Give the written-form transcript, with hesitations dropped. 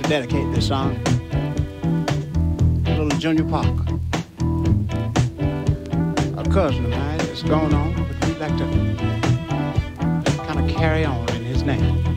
dedicate this song to little Junior Parker. A cousin of mine is going on, but we'd like to kind of carry on in his name.